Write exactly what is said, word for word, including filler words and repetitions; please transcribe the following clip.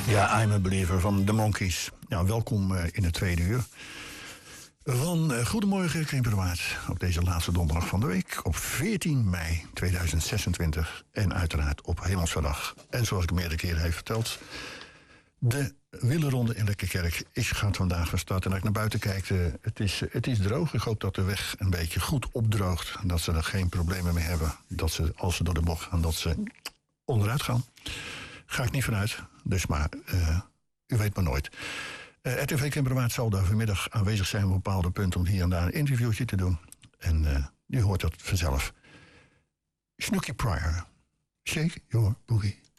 Ja, I'm a Believer van The Monkees. Ja, welkom uh, in het tweede uur van uh, Goedemorgen Krimpenerwaard. Op deze laatste donderdag van de week, op veertien mei tweeduizend zesentwintig. En uiteraard op Hemelsvaardag. En zoals ik meerdere keren heb verteld, de wielerronde in Lekkerkerk is, gaat vandaag van start. En als ik naar buiten kijk, uh, het, is, uh, het is droog. Ik hoop dat de weg een beetje goed opdroogt. Dat ze er geen problemen mee hebben. Dat ze, als ze door de bocht gaan, dat ze onderuit gaan. Ga ik niet vanuit. Dus maar, uh, u weet maar nooit. Uh, R T V Krimpenerwaard zal daar vanmiddag aanwezig zijn op bepaalde punten om hier en daar een interviewtje te doen. En uh, u hoort dat vanzelf. Snooky Pryor. Shake your boogie.